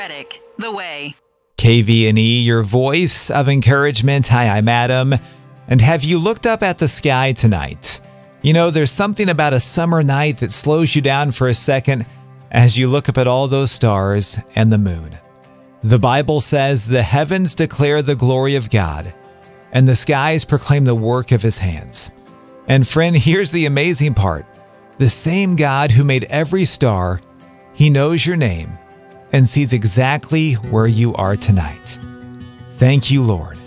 Reddick, The Way. KV&E, your voice of encouragement. Hi, I'm Adam. And have you looked up at the sky tonight? You know, there's something about a summer night that slows you down for a second as you look up at all those stars and the moon. The Bible says the heavens declare the glory of God, and the skies proclaim the work of His hands. And friend, here's the amazing part. The same God who made every star, He knows your name and sees exactly where you are tonight. Thank you, Lord.